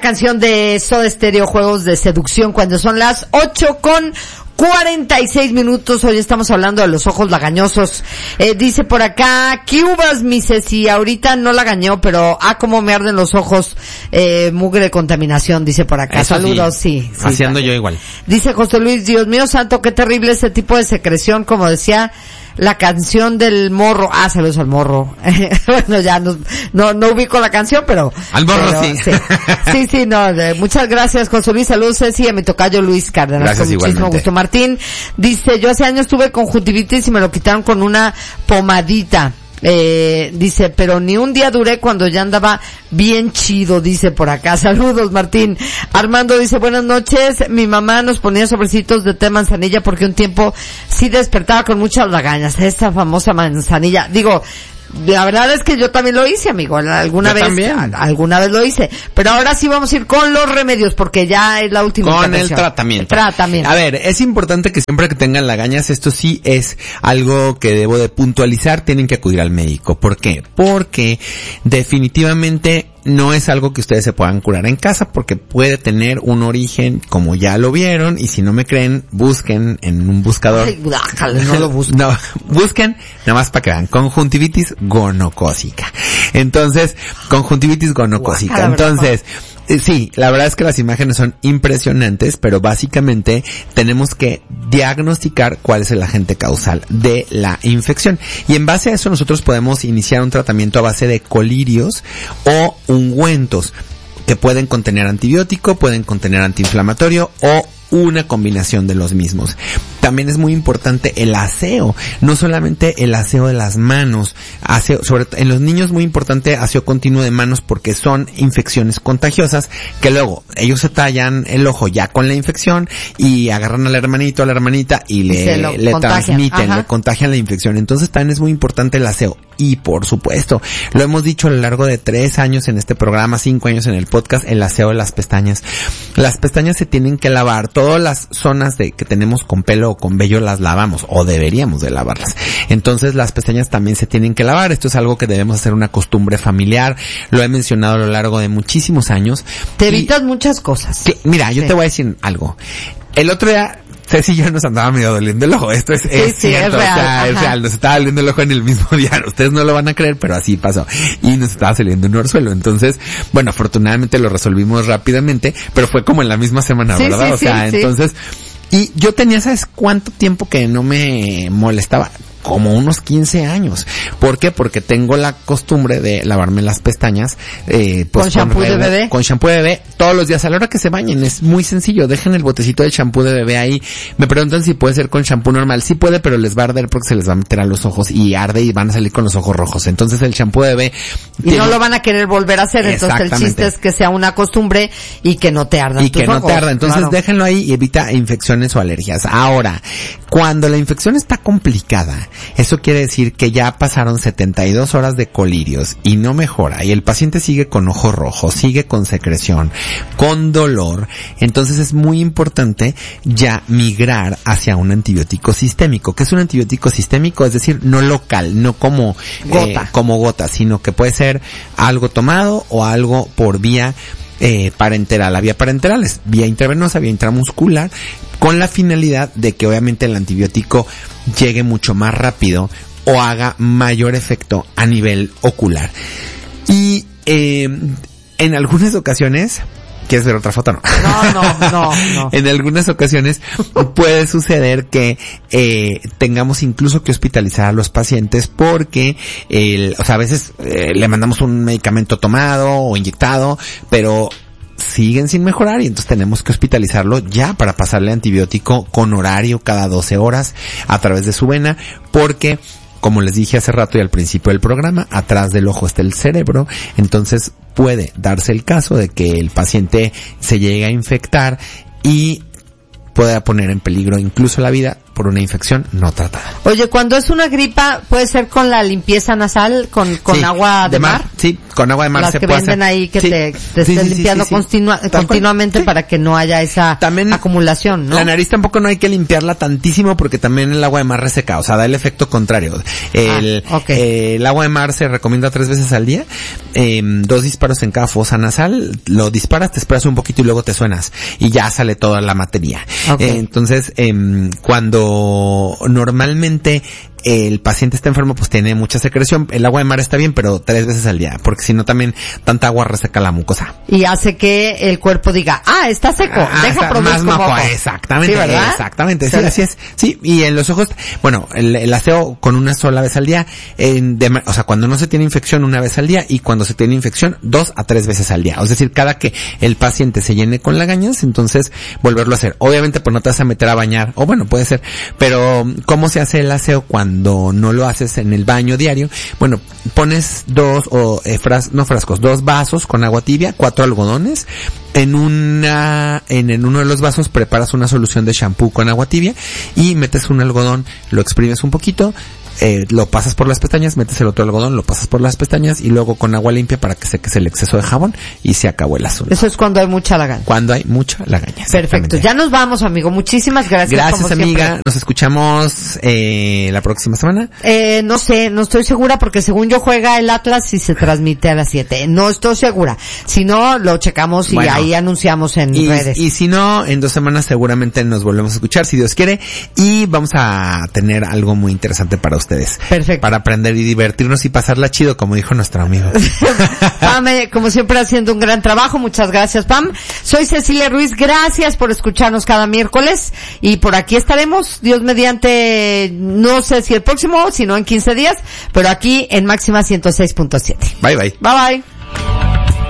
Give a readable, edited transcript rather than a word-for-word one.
canción de Soda Stereo, Juegos de Seducción, cuando son las 8:46. Hoy estamos hablando de los ojos lagañosos. Dice por acá, ¿qué uvas, mi Ceci? Ahorita no lagañó, pero cómo me arden los ojos, mugre de contaminación, dice por acá. Eso saludos, sí. Haciendo yo igual. Dice José Luis, Dios mío santo, qué terrible ese tipo de secreción, como decía la canción del morro. Saludos al morro. Bueno, ya no ubico la canción, pero al morro sí. Sí, muchas gracias, José Luis. Saludos, Ceci, a mi tocayo Luis Cárdenas. Gracias, con muchísimo gusto. Martín dice, yo hace años tuve conjuntivitis y me lo quitaron con una pomadita. Dice, pero ni un día duré cuando ya andaba bien chido, dice por acá. Saludos, Martín. Armando dice, buenas noches, mi mamá nos ponía sobrecitos de té manzanilla porque un tiempo sí despertaba con muchas lagañas, esta famosa manzanilla. Digo, la verdad es que yo también lo hice, amigo, alguna vez lo hice, pero ahora sí vamos a ir con los remedios porque ya es la última con el tratamiento. A ver, es importante que siempre que tengan lagañas, esto sí es algo que debo de puntualizar, tienen que acudir al médico. ¿Por qué? Porque definitivamente no es algo que ustedes se puedan curar en casa porque puede tener un origen, como ya lo vieron, y si no me creen, busquen en un buscador. Ay, no lo busquen. No, busquen, nada más para que vean, conjuntivitis gonocócica. Entonces, conjuntivitis gonocócica. Entonces, sí, la verdad es que las imágenes son impresionantes, pero básicamente tenemos que diagnosticar cuál es el agente causal de la infección. Y en base a eso nosotros podemos iniciar un tratamiento a base de colirios o ungüentos que pueden contener antibiótico, pueden contener antiinflamatorio o una combinación de los mismos. También es muy importante el aseo, no solamente el aseo de las manos, en los niños muy importante aseo continuo de manos porque son infecciones contagiosas que luego ellos se tallan el ojo ya con la infección y agarran al hermanito, a la hermanita y le transmiten, le contagian la infección. Entonces también es muy importante el aseo. Y por supuesto, lo hemos dicho a lo largo de 3 años en este programa, 5 años en el podcast, el aseo de las pestañas. Las pestañas se tienen que lavar. Todas las zonas que tenemos con pelo o con vello las lavamos o deberíamos de lavarlas. Entonces las pestañas también se tienen que lavar. Esto es algo que debemos hacer una costumbre familiar. Lo he mencionado a lo largo de muchísimos años. Te evitas muchas cosas. Mira, yo te voy a decir algo. El otro día Ceci y yo nos andaba medio doliendo el ojo. Esto es cierto, real. Es real. Nos estaba doliendo el ojo en el mismo día. Ustedes no lo van a creer, pero así pasó. Y nos estaba saliendo un orzuelo. Entonces, bueno, afortunadamente lo resolvimos rápidamente, pero fue como en la misma semana, ¿verdad? Entonces, y yo tenía, ¿sabes cuánto tiempo que no me molestaba? Como unos 15 años. ¿Por qué? Porque tengo la costumbre de lavarme las pestañas, pues con shampoo de bebé. Con shampoo de bebé todos los días a la hora que se bañen. Es muy sencillo. Dejen el botecito de shampoo de bebé ahí. Me preguntan si puede ser con shampoo normal. Sí puede, pero les va a arder porque se les va a meter a los ojos y arde y van a salir con los ojos rojos. Entonces el shampoo de bebé y no lo van a querer volver a hacer. Entonces el chiste es que sea una costumbre y que no te ardan tus ojos. Entonces déjenlo ahí y evita infecciones o alergias. Ahora, cuando la infección está complicada, eso quiere decir que ya pasaron 72 horas de colirios y no mejora y el paciente sigue con ojo rojo, sigue con secreción, con dolor. Entonces es muy importante ya migrar hacia un antibiótico sistémico. ¿Qué es un antibiótico sistémico? Es decir, no local, no como gota, sino que puede ser algo tomado o algo por vía parenteral. La vía parenteral es vía intravenosa, vía intramuscular, con la finalidad de que obviamente el antibiótico llegue mucho más rápido o haga mayor efecto a nivel ocular. Y en algunas ocasiones, ¿quieres ver otra foto? No. En algunas ocasiones puede suceder que tengamos incluso que hospitalizar a los pacientes porque a veces le mandamos un medicamento tomado o inyectado, pero siguen sin mejorar y entonces tenemos que hospitalizarlo ya para pasarle antibiótico con horario cada 12 horas a través de su vena porque, como les dije hace rato y al principio del programa, atrás del ojo está el cerebro. Entonces puede darse el caso de que el paciente se llegue a infectar y pueda poner en peligro incluso la vida por una infección no tratada. Oye, cuando es una gripa, ¿puede ser con la limpieza nasal, con sí, agua de mar? Sí, con agua de mar. Las se que puede venden hacer. ahí que te estén limpiando continuamente para que no haya esa también, acumulación, ¿no? La nariz tampoco no hay que limpiarla tantísimo porque también el agua de mar reseca, o sea, da el efecto contrario. El agua de mar se recomienda 3 veces al día, 2 disparos en cada fosa nasal, lo disparas, te esperas un poquito y luego te suenas y ya sale toda la materia. Entonces, cuando normalmente el paciente está enfermo, pues tiene mucha secreción. El agua de mar está bien, pero 3 veces al día, porque si no también tanta agua reseca la mucosa. Y hace que el cuerpo diga, está seco, deja probar como moco. Exactamente, ¿sí, verdad? Exactamente, sí, así es. Sí, y en los ojos, bueno, el aseo con una sola vez al día, o sea, cuando no se tiene infección 1 vez al día y cuando se tiene infección 2 a 3 veces al día. Es decir, cada que el paciente se llene con lagañas, entonces volverlo a hacer. Obviamente, pues no te vas a meter a bañar, o bueno, puede ser, pero ¿cómo se hace el aseo cuando no lo haces en el baño diario? Bueno, pones 2 vasos con agua tibia, 4 algodones, en uno de los vasos preparas una solución de shampoo con agua tibia y metes un algodón, lo exprimes un poquito, lo pasas por las pestañas, metes el otro algodón, lo pasas por las pestañas y luego con agua limpia para que seques el exceso de jabón y se acabó el asunto. Eso es cuando hay mucha lagaña. Cuando hay mucha lagaña. Perfecto. Ya nos vamos, amigo. Muchísimas gracias. Gracias, amiga. Siempre. Nos escuchamos la próxima semana. No sé, no estoy segura porque según yo juega el Atlas y se transmite a las 7. No estoy segura. Si no, lo checamos y ahí anunciamos en redes. Y si no, en 2 semanas seguramente nos volvemos a escuchar, si Dios quiere, y vamos a tener algo muy interesante para ustedes. Perfecto. Para aprender y divertirnos y pasarla chido, como dijo nuestro amigo. Pam, como siempre haciendo un gran trabajo. Muchas gracias, Pam. Soy Cecilia Ruiz. Gracias por escucharnos cada miércoles. Y por aquí estaremos, Dios mediante, no sé si el próximo, sino en 15 días, pero aquí en Máxima 106.7. Bye, bye. Bye, bye.